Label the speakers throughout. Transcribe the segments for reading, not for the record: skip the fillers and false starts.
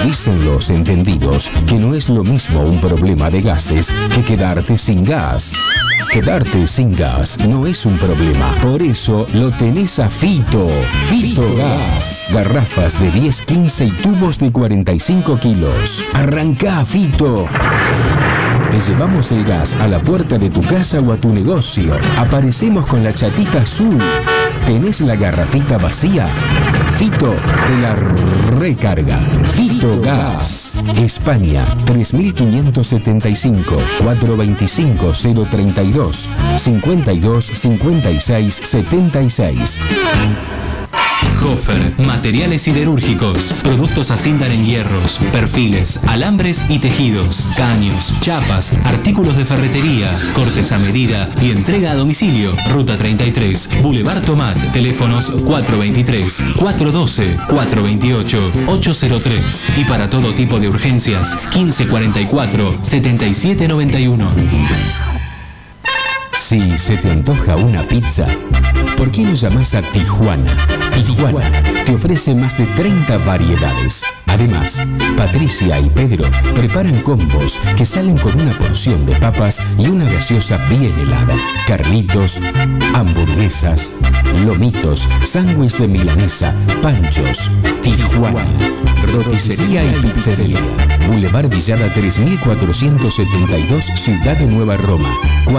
Speaker 1: Dicen los entendidos que no es lo mismo un problema de gases que quedarte sin gas. Quedarte sin gas no es un problema, por eso lo tenés a Fito. Fito Gas. Garrafas de 10, 15 y tubos de 45 kilos. Arrancá, Fito. Te llevamos el gas a la puerta de tu casa o a tu negocio. Aparecemos con la chatita azul. ¿Tenés la garrafita vacía? Fito te la recarga. Fito Gas. España, 3575 425 032 52 56 76.
Speaker 2: Hofer, materiales siderúrgicos, productos Asindar en hierros, perfiles, alambres y tejidos, caños, chapas, artículos de ferretería, cortes a medida y entrega a domicilio. Ruta 33, Boulevard Tomat, teléfonos 423 412 428 803 y para todo tipo de urgencias 1544 7791.
Speaker 1: Si se te antoja una pizza, ¿por qué no llamás a Tijuana? Tijuana te ofrece más de 30 variedades. Además, Patricia y Pedro preparan combos que salen con una porción de papas y una gaseosa bien helada. Carlitos, hamburguesas, lomitos, sándwich de milanesa, panchos. Tijuana, roticería y pizzería. Boulevard Villada 3472, Ciudad de Nueva Roma.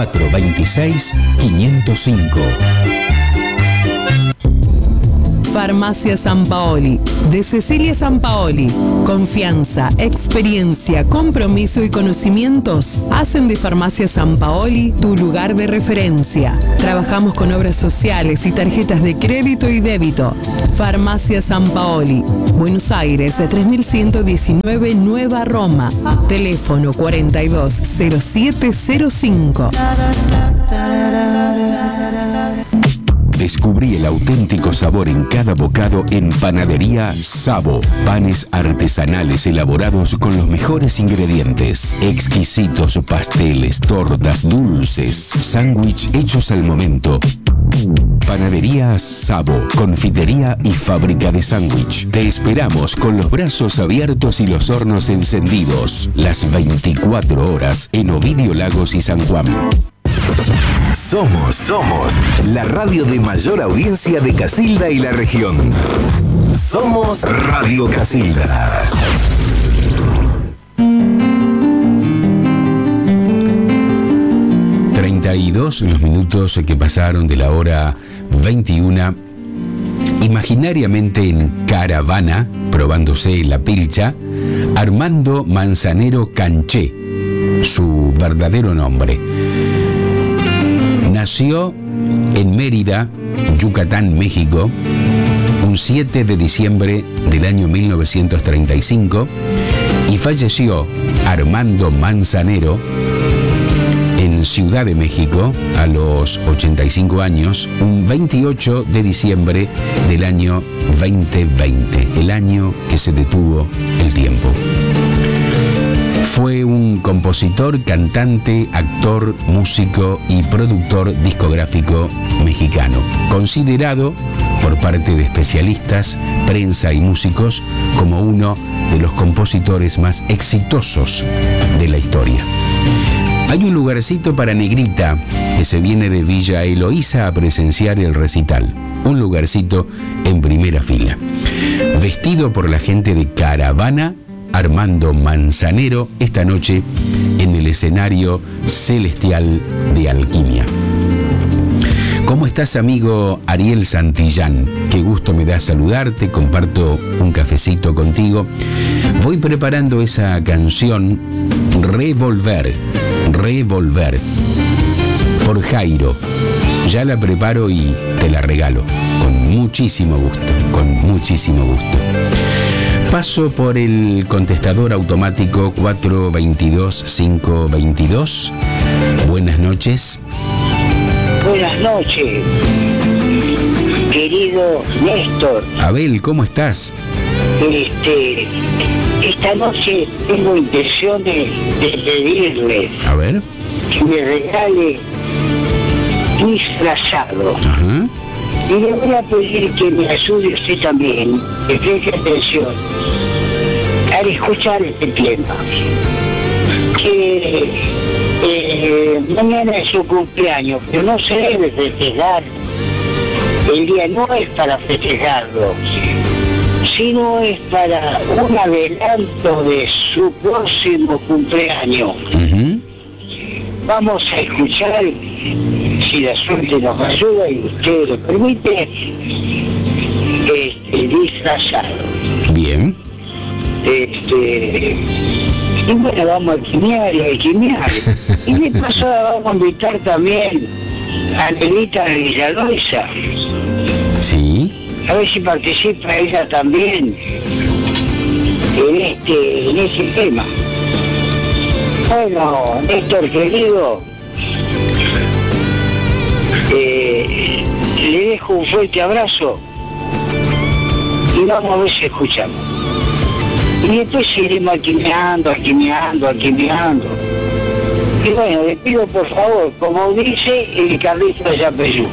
Speaker 1: 426-505.
Speaker 3: Farmacia San Paoli, de Cecilia San Paoli. Confianza, experiencia, compromiso y conocimientos hacen de Farmacia San Paoli tu lugar de referencia. Trabajamos con obras sociales y tarjetas de crédito y débito. Farmacia San Paoli, Buenos Aires, 3119 Nueva Roma. Teléfono 420705.
Speaker 1: Descubrí el auténtico sabor en cada bocado en Panadería Sabo. Panes artesanales elaborados con los mejores ingredientes. Exquisitos pasteles, tortas, dulces, sándwich hechos al momento. Panadería Sabo, confitería y fábrica de sándwich. Te esperamos con los brazos abiertos y los hornos encendidos. Las 24 horas en Ovidio Lagos y San Juan.
Speaker 4: Somos la radio de mayor audiencia de Casilda y la región. Somos Radio Casilda.
Speaker 1: Los minutos que pasaron de la hora 21. Imaginariamente en caravana, probándose la pilcha, Armando Manzanero Canché, su verdadero nombre. Nació en Mérida, Yucatán, México, un 7 de diciembre del año 1935 y falleció Armando Manzanero en Ciudad de México a los 85 años, un 28 de diciembre del año 2020, el año que se detuvo el tiempo. Fue un compositor, cantante, actor, músico y productor discográfico mexicano, considerado por parte de especialistas, prensa y músicos como uno de los compositores más exitosos de la historia. Hay un lugarcito para Negrita que se viene de Villa Eloísa a presenciar el recital. Un lugarcito en primera fila. Vestido por la gente de Caravana, Armando Manzanero esta noche en el escenario celestial de Alquimia. ¿Cómo estás, amigo Ariel Santillán? Qué gusto me da saludarte, comparto un cafecito contigo. Voy preparando esa canción Revolver, por Jairo. Ya la preparo y te la regalo, con muchísimo gusto. Paso por el contestador automático 422-522. Buenas noches.
Speaker 5: Buenas noches, querido Néstor.
Speaker 1: Abel, ¿cómo estás?
Speaker 5: Esta noche tengo intención de pedirle
Speaker 1: A ver.
Speaker 5: que me regale Disfrazado.
Speaker 1: Ajá.
Speaker 5: Y le voy a pedir que me ayude usted también, que preste atención. al escuchar este tema. Que mañana es su cumpleaños, pero no se debe festejar. El día no es para festejarlo, sino es para un adelanto de su próximo cumpleaños. Vamos a escuchar, si la suerte nos ayuda y usted lo permite, Disfrazado.
Speaker 1: Bien.
Speaker 5: Y bueno, vamos a alquimiar. Y de paso vamos a invitar también a Negrita Villalobos.
Speaker 1: Sí.
Speaker 5: A ver si participa ella también en ese tema. Bueno, Néstor querido, le dejo un fuerte abrazo y vamos a ver si escuchamos. Y después seguiremos alquimiando. Y bueno, le pido por favor, como dice el Carlito de Yapeyú,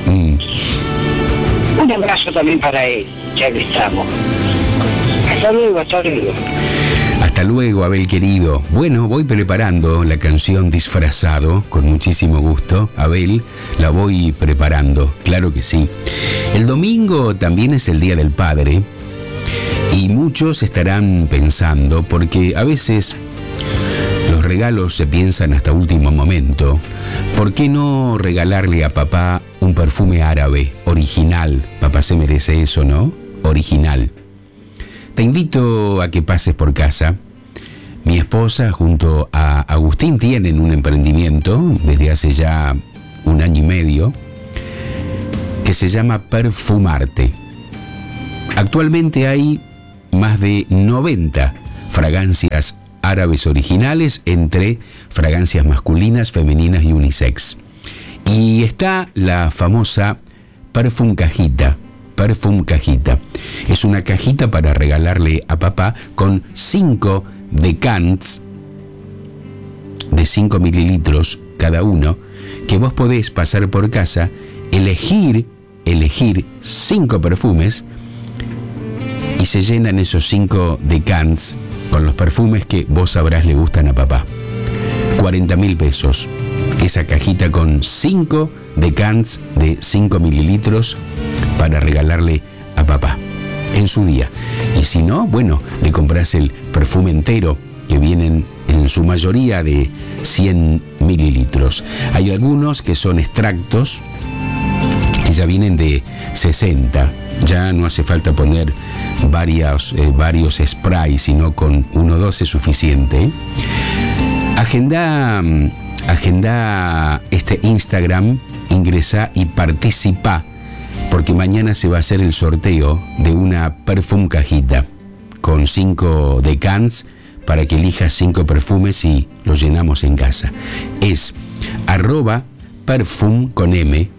Speaker 5: un abrazo también para él, ya que estamos. Hasta luego.
Speaker 1: Hasta luego, Abel querido. Bueno, voy preparando la canción Disfrazado con muchísimo gusto. Abel, la voy preparando, claro que sí. El domingo también es el Día del Padre y muchos estarán pensando, porque a veces los regalos se piensan hasta último momento. ¿Por qué no regalarle a papá un perfume árabe, original? Papá se merece eso, ¿no? Original. Te invito a que pases por casa. Mi esposa junto a Agustín tienen un emprendimiento desde hace ya 1 año y medio que se llama Perfumarte. Actualmente hay más de 90 fragancias árabes originales, entre fragancias masculinas, femeninas y unisex. Y está la famosa Perfum Cajita. Es una cajita para regalarle a papá con 5 decants de 5 mililitros cada uno, que vos podés pasar por casa, elegir 5 perfumes y se llenan esos 5 decants con los perfumes que vos sabrás le gustan a papá. 40.000 pesos. Esa cajita con 5 decants de 5 mililitros para regalarle a papá en su día. Y si no, bueno, le compras el perfume entero, que vienen en su mayoría de 100 mililitros. Hay algunos que son extractos que ya vienen de 60. Ya no hace falta poner varios sprays, sino con 1 o 2 es suficiente. Agenda este Instagram, ingresa y participa, porque mañana se va a hacer el sorteo de una Perfum Cajita con 5 decants para que elijas 5 perfumes y los llenamos en casa. Es @perfum con M,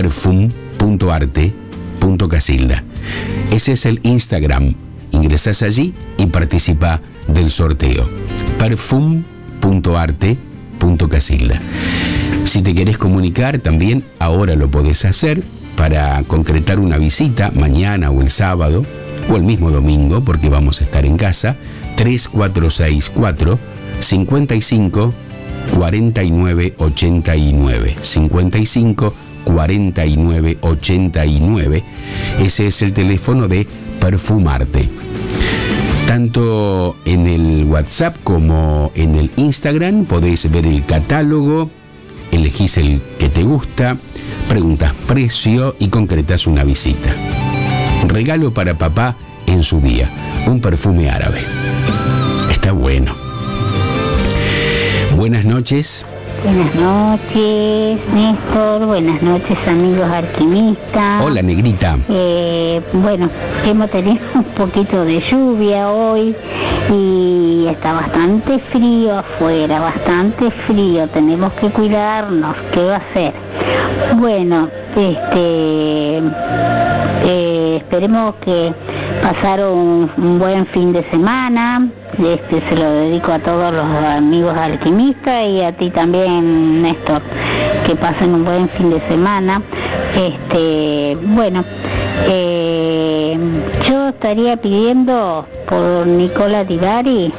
Speaker 1: perfum.arte.casilda. Ese es el Instagram. Ingresás allí y participa del sorteo. perfum.arte.casilda. Si te querés comunicar también, ahora lo podés hacer para concretar una visita mañana o el sábado o el mismo domingo, porque vamos a estar en casa. 3464 55 49 89 55 49 89. Ese es el teléfono de Perfumarte. Tanto en el WhatsApp como en el Instagram podéis ver el catálogo, elegís el que te gusta, preguntas precio y concretás una visita. Regalo para papá en su día, un perfume árabe. Está bueno. Buenas noches.
Speaker 6: Buenas noches, Néstor. Buenas noches, amigos alquimistas.
Speaker 1: Hola, Negrita.
Speaker 6: Bueno, hemos tenido un poquito de lluvia hoy y está bastante frío afuera, bastante frío. Tenemos que cuidarnos. ¿Qué va a hacer? Bueno, esperemos que pasaron un buen fin de semana. Se lo dedico a todos los amigos alquimistas y a ti también, Néstor, que pasen un buen fin de semana. Bueno, yo estaría pidiendo por Nicola Di Bari,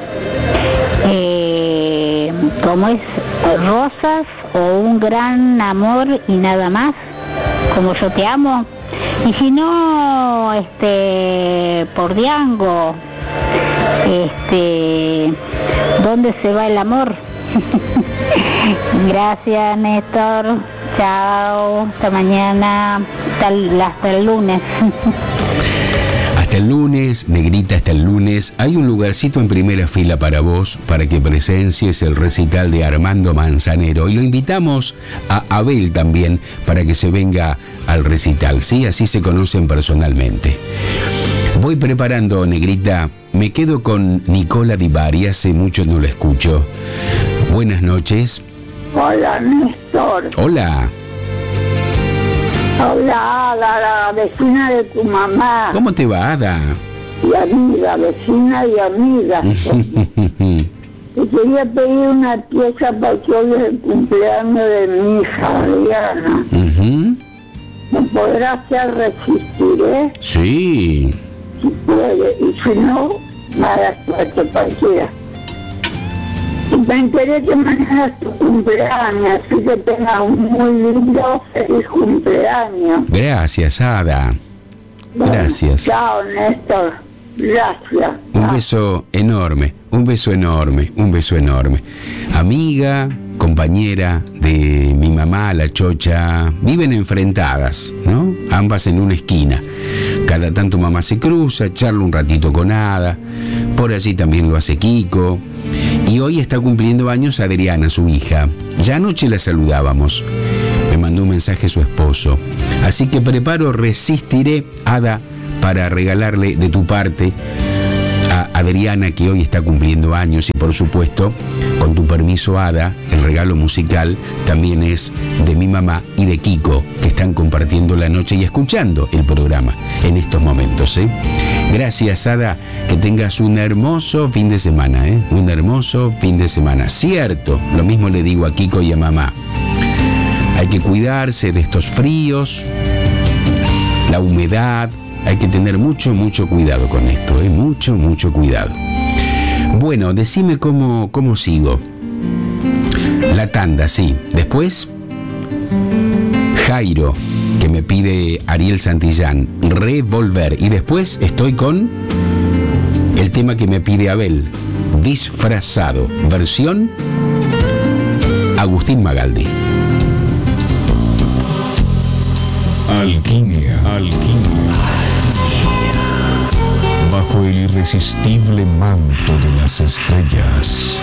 Speaker 6: como es Rosas o Un Gran Amor y Nada Más, Como Yo Te Amo. Y si no, por Diango, ¿Dónde se va el amor? Gracias, Néstor. Chao, hasta mañana, hasta el lunes.
Speaker 1: Hasta el lunes, Negrita, hasta el lunes. Hay un lugarcito en primera fila para vos, para que presencies el recital de Armando Manzanero. Y lo invitamos a Abel también, para que se venga al recital, ¿sí? Así se conocen personalmente. Voy preparando, Negrita. Me quedo con Nicola Di Bari, hace mucho no lo escucho. Buenas noches.
Speaker 7: Hola, Néstor.
Speaker 1: Hola.
Speaker 7: Hola, Ada, la vecina de tu mamá.
Speaker 1: ¿Cómo te va, Ada?
Speaker 7: Y amiga, vecina y amiga. Te quería pedir una pieza porque hoy es el cumpleaños de mi hija, Adriana. ¿Me podrá hacer Resistiré?
Speaker 1: Sí.
Speaker 7: Si puede, y si no, mala suerte cualquiera. Y me enteré que mañana es tu cumpleaños, así que tengas un muy lindo, feliz cumpleaños.
Speaker 1: Gracias, Ada. Gracias.
Speaker 7: Chao, Néstor. Gracias.
Speaker 1: Un beso enorme, un beso enorme, un beso enorme. Amiga, compañera de mi mamá, la Chocha, viven enfrentadas, ¿no? Ambas en una esquina. Cada tanto mamá se cruza, charla un ratito con Ada. Por allí también lo hace Kiko. Y hoy está cumpliendo años Adriana, su hija. Ya anoche la saludábamos. Me mandó un mensaje su esposo. Así que preparo Resistiré, Ada, para regalarle de tu parte a Adriana, que hoy está cumpliendo años. Y por supuesto, con tu permiso, Ada, el regalo musical también es de mi mamá y de Kiko, que están compartiendo la noche y escuchando el programa en estos momentos, ¿eh? Gracias, Ada, que tengas un hermoso fin de semana, ¿eh? Un hermoso fin de semana. Cierto, lo mismo le digo a Kiko y a mamá. Hay que cuidarse de estos fríos, la humedad. Hay que tener mucho cuidado con esto, ¿eh? Mucho cuidado. Bueno, decime cómo sigo. La tanda, sí. Después, Jairo, que me pide Ariel Santillán, Revolver. Y después estoy con el tema que me pide Abel, Disfrazado, versión Agustín Magaldi.
Speaker 8: Alquimia. Bajo el irresistible manto de las estrellas.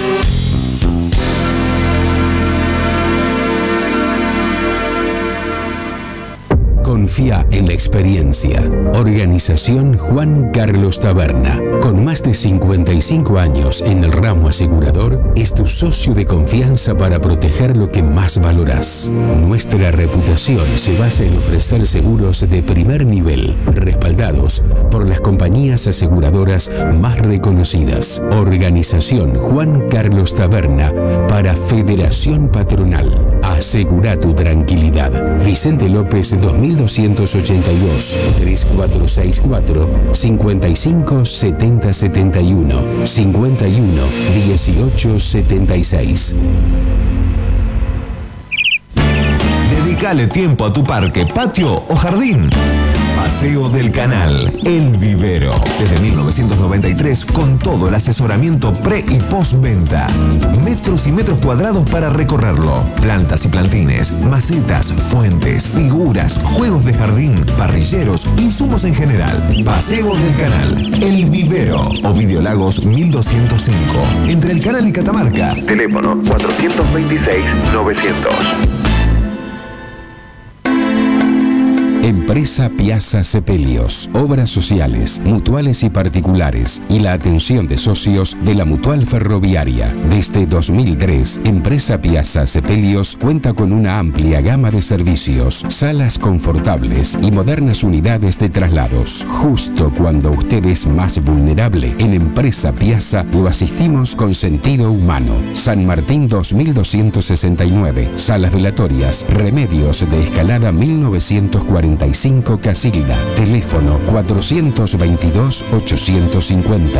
Speaker 1: Confía en la experiencia. Organización Juan Carlos Taberna. Con más de 55 años en el ramo asegurador, es tu socio de confianza para proteger lo que más valorás. Nuestra reputación se basa en ofrecer seguros de primer nivel, respaldados por las compañías aseguradoras más reconocidas. Organización Juan Carlos Taberna para Federación Patronal. Asegura tu tranquilidad. Vicente López 2282 3464 55 70 71 51 18 76.
Speaker 4: Dedícale tiempo a tu parque, patio o jardín. Paseo del Canal, El Vivero. Desde 1993 con todo el asesoramiento pre y postventa. Metros y metros cuadrados para recorrerlo. Plantas y plantines, macetas, fuentes, figuras, juegos de jardín, parrilleros, insumos en general. Paseo del Canal, El Vivero. Ovidio Lagos 1205. Entre el Canal y Catamarca. Teléfono 426-900.
Speaker 1: Empresa Piazza Sepelios, obras sociales, mutuales y particulares y la atención de socios de la Mutual Ferroviaria. Desde 2003, Empresa Piazza Sepelios cuenta con una amplia gama de servicios, salas confortables y modernas unidades de traslados. Justo cuando usted es más vulnerable, en Empresa Piazza lo asistimos con sentido humano. San Martín 2269, salas velatorias, Remedios de Escalada 1940. 45 Casilda. Teléfono 422-850.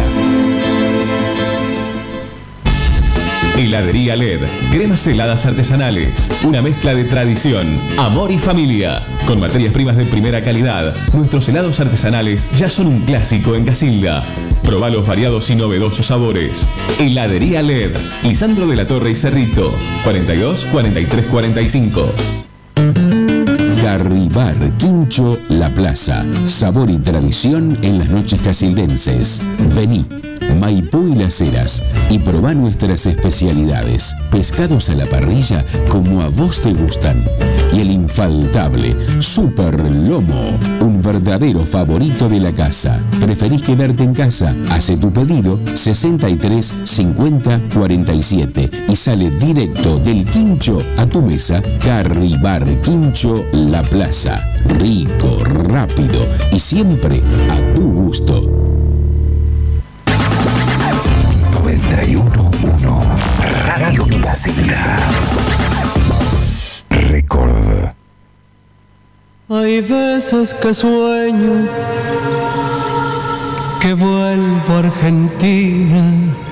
Speaker 9: Heladería LED, cremas heladas artesanales, una mezcla de tradición, amor y familia. Con materias primas de primera calidad, nuestros helados artesanales ya son un clásico en Casilda. Probá los variados y novedosos sabores. Heladería LED, Lisandro de la Torre y Cerrito, 42 43 45.
Speaker 1: Carribar Quincho La Plaza. Sabor y tradición en las noches casildenses. Vení, Maipú y Las Heras, y probá nuestras especialidades. Pescados a la parrilla como a vos te gustan. Y el infaltable Super Lomo, un verdadero favorito de la casa. ¿Preferís quedarte en casa? Hace tu pedido 63 50 47 y sale directo del Quincho a tu mesa. Carribar Quincho La Plaza. Rico, rápido y siempre a tu gusto.
Speaker 10: 91.1 Radio Casilda. Record.
Speaker 11: Hay veces que sueño que vuelvo a Argentina